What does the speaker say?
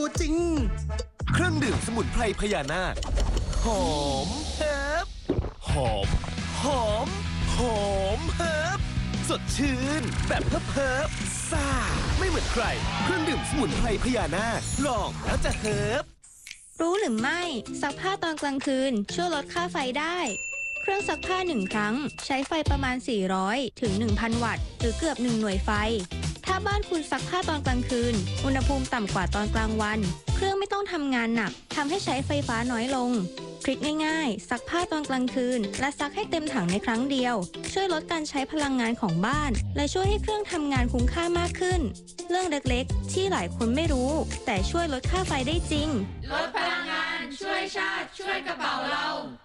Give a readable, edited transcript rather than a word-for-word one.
ตัวจริงเครื่องดื่มสมุนไพรพญานาคหอมเฮิบหอมหอมหอมเฮิบสดชื่นแบบเฮิบซ่าไม่เหมือนใครเครื่องดื่มสมุนไพรพญานาคลองแล้วจะเฮิบรู้หรือไม่ซักผ้าตอนกลางคืนช่วยลดค่าไฟได้เครื่องซักผ้า1ครั้งใช้ไฟประมาณ400ถึง 1,000 วัตต์หรือเกือบ1หน่วยไฟถ้าบ้านคุณซักผ้าตอนกลางคืนอุณหภูมิต่ำกว่าตอนกลางวันเครื่องไม่ต้องทำงานหนักทำให้ใช้ไฟฟ้าน้อยลงทริคง่ายๆซักผ้าตอนกลางคืนและซักให้เต็มถังในครั้งเดียวช่วยลดการใช้พลังงานของบ้านและช่วยให้เครื่องทำงานคุ้มค่ามากขึ้นเรื่องเล็กๆที่หลายคนไม่รู้แต่ช่วยลดค่าไฟได้จริงลดพลังงานช่วยชาติช่วยกระเป๋าเรา